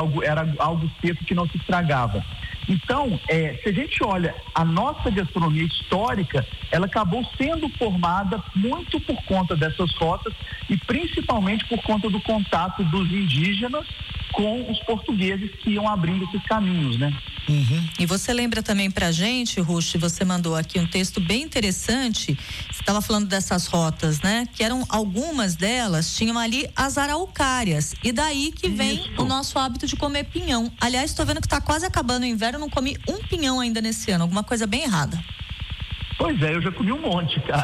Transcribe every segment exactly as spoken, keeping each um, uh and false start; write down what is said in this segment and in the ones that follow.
algo, era algo seco que não se estragava. Então, é, se a gente olha a nossa gastronomia histórica, ela acabou sendo formada muito por conta dessas rotas e principalmente por conta do contato dos indígenas com os portugueses que iam abrindo esses caminhos, né? Uhum. E você lembra também pra gente, Rush, você mandou aqui um texto bem interessante, você estava falando dessas rotas, né? Que eram, algumas delas tinham ali as araucárias, e daí que vem Isso. o nosso hábito de comer pinhão. Aliás, estou vendo que está quase acabando o inverno, eu não comi um pinhão ainda nesse ano, alguma coisa bem errada. Pois é, eu já comi um monte, cara.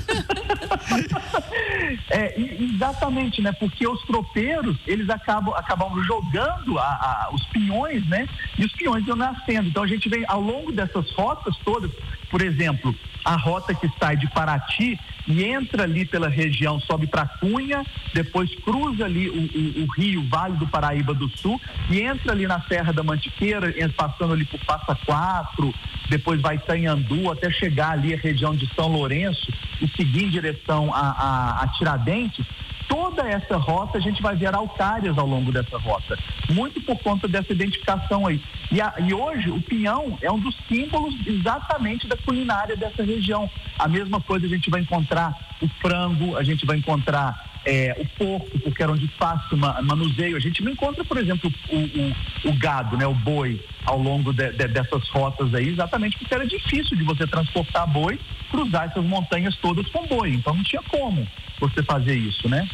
é, exatamente, né? Porque os tropeiros, eles acabam, acabam jogando a, a, os pinhões, né? E os pinhões iam nascendo. Então a gente vem ao longo dessas rotas todas, por exemplo, a rota que sai de Paraty e entra ali pela região, sobe para Cunha, depois cruza ali o, o, o rio Vale do Paraíba do Sul e entra ali na Serra da Mantiqueira, passando ali por Passa Quatro, depois vai Itanhandu até chegar ali a região de São Lourenço e seguir em direção a, a, a Tiradentes. Toda essa rota a gente vai ver araucárias ao longo dessa rota, muito por conta dessa identificação aí. E, a, e hoje o pinhão é um dos símbolos exatamente da culinária dessa região. A mesma coisa a gente vai encontrar o frango, a gente vai encontrar é, o porco, porque era onde fácil manuseio. A gente não encontra, por exemplo, o, o, o gado, né, o boi, ao longo de, de, dessas rotas aí, exatamente porque era difícil de você transportar boi, cruzar essas montanhas todas com boi. Então não tinha como você fazer isso, né?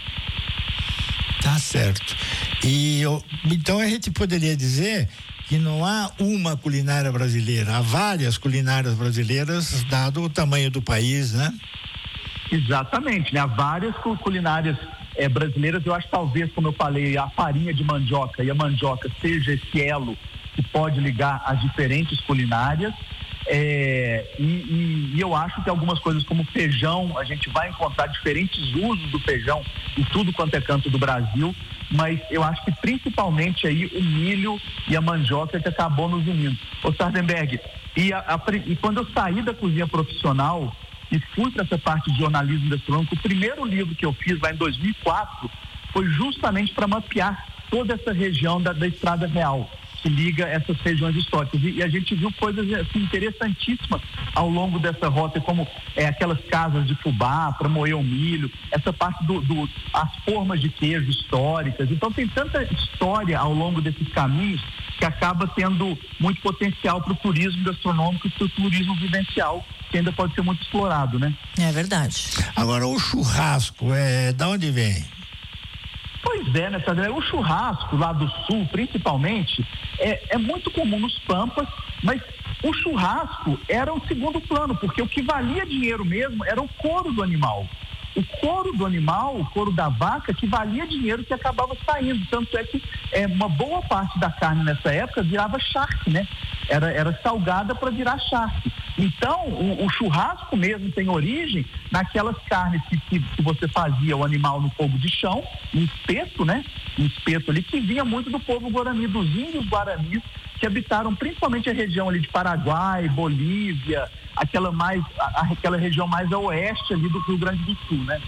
Tá certo. E eu, então a gente poderia dizer que não há uma culinária brasileira, há várias culinárias brasileiras, dado o tamanho do país, né? Exatamente, né? Há várias culinárias é, brasileiras. Eu acho que talvez, como eu falei, a farinha de mandioca e a mandioca seja esse elo que pode ligar as diferentes culinárias. É, e, e, e eu acho que algumas coisas como feijão, a gente vai encontrar diferentes usos do feijão em tudo quanto é canto do Brasil, mas eu acho que principalmente aí o milho e a mandioca que acabou nos unindo. Ô Sardenberg, e, a, a, e quando eu saí da cozinha profissional e fui para essa parte de jornalismo gastronômico, o primeiro livro que eu fiz lá em dois mil e quatro foi justamente para mapear toda essa região da, da Estrada Real, que liga essas regiões históricas. E, e a gente viu coisas assim, interessantíssimas ao longo dessa rota, como é, aquelas casas de fubá para moer o milho, essa parte do, do as formas de queijo históricas. Então tem tanta história ao longo desses caminhos que acaba tendo muito potencial para o turismo gastronômico e para o turismo vivencial, que ainda pode ser muito explorado, né? É verdade. Agora o churrasco, é, da onde vem? Pois é, né, Sandra? O churrasco lá do sul, principalmente, é, é muito comum nos Pampas, mas o churrasco era um segundo plano, porque o que valia dinheiro mesmo era o couro do animal. O couro do animal, o couro da vaca, que valia dinheiro, que acabava saindo. Tanto é que é, uma boa parte da carne nessa época virava charque, né? Era, era salgada para virar charque. Então, o, o churrasco mesmo tem origem naquelas carnes que, que, que você fazia o animal no fogo de chão, um espeto, né? Um espeto ali que vinha muito do povo guarani, dos índios guaranis, que habitaram principalmente a região ali de Paraguai, Bolívia, aquela mais, a, aquela região mais a oeste ali do Rio Grande do Sul, né?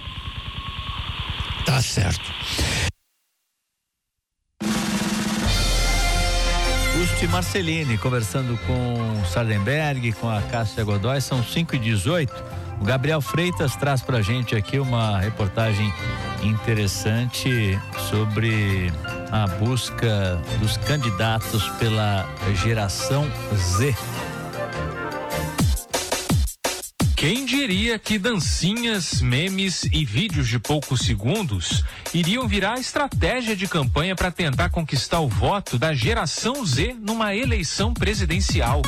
Tá certo. Augusto Marcelini conversando com Sardenberg, com a Cássia Godoy, são cinco e dezoito. O Gabriel Freitas traz pra gente aqui uma reportagem interessante sobre a busca dos candidatos pela geração Z. Quem diria que dancinhas, memes e vídeos de poucos segundos iriam virar estratégia de campanha para tentar conquistar o voto da geração Z numa eleição presidencial?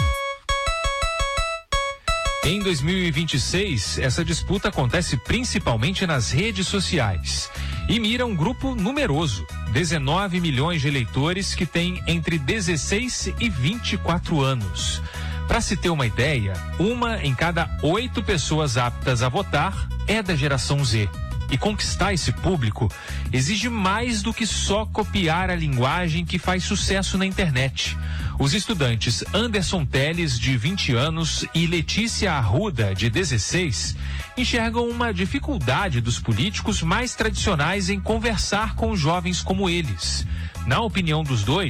Em dois mil e vinte e seis, essa disputa acontece principalmente nas redes sociais e mira um grupo numeroso, dezenove milhões de eleitores que têm entre dezesseis e vinte e quatro anos. Para se ter uma ideia, uma em cada oito pessoas aptas a votar é da geração Z. E conquistar esse público exige mais do que só copiar a linguagem que faz sucesso na internet. Os estudantes Anderson Teles, de vinte anos, e Letícia Arruda, de dezesseis, enxergam uma dificuldade dos políticos mais tradicionais em conversar com jovens como eles. Na opinião dos dois,